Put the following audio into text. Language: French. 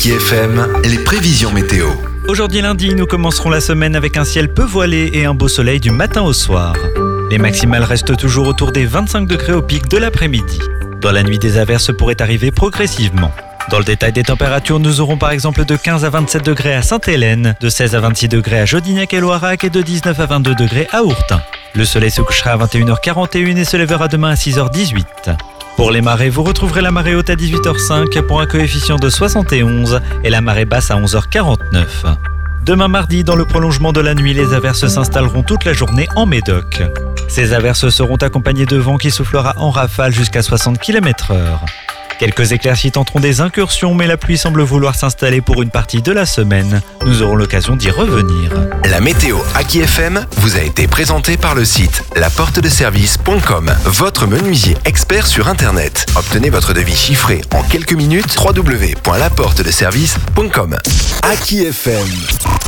Aki FM, les prévisions météo. Aujourd'hui lundi, nous commencerons la semaine avec un ciel peu voilé et un beau soleil du matin au soir. Les maximales restent toujours autour des 25 degrés au pic de l'après-midi. Dans la nuit, des averses pourraient arriver progressivement. Dans le détail des températures, nous aurons par exemple de 15 à 27 degrés à Sainte-Hélène, de 16 à 26 degrés à Jodignac et Loirac et de 19 à 22 degrés à Ourtin. Le soleil se couchera à 21h41 et se lèvera demain à 6h18. Pour les marées, vous retrouverez la marée haute à 18h05 pour un coefficient de 71 et la marée basse à 11h49. Demain mardi, dans le prolongement de la nuit, les averses s'installeront toute la journée en Médoc. Ces averses seront accompagnées de vent qui soufflera en rafale jusqu'à 60 km/h. Quelques éclaircies tenteront des incursions, mais la pluie semble vouloir s'installer pour une partie de la semaine. Nous aurons l'occasion d'y revenir. La météo Aki FM vous a été présentée par le site laportedeservice.com, votre menuisier expert sur Internet. Obtenez votre devis chiffré en quelques minutes. www.laportedeservice.com. Aki FM.